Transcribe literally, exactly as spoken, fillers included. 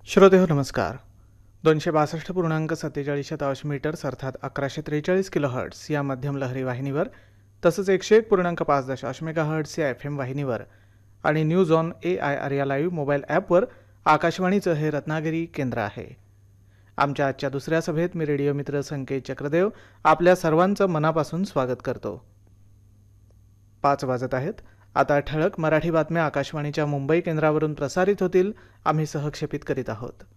श्रोते हो नमस्कार. दोनशे बासष्ट पूर्णांक सत्तेचाळीस शतांश मीटर्स अर्थात अकराशे त्रेचाळीस किलो हर्ट्स या मध्यम लहरी वाहिनीवर, तसंच एकशे एक पूर्णांक पाच दशांश मेगा हर्ट्स या एफ एम वाहिनीवर आणि news on A I Arya live mobile ॲपवर आकाशवाणीचं हे रत्नागिरी केंद्र आहे. आमच्या आजच्या दुसऱ्या सभेत मी रेडिओ मित्र संकेत चक्रदेव आपल्या सर्वांचं मनापासून स्वागत करतो. पाच वाजत आहेत. आता ठळक मराठी बातम्या आकाशवाणीच्या मुंबई केंद्रावरून प्रसारित होतील. आम्ही सहक्षेपित करीत आहोत.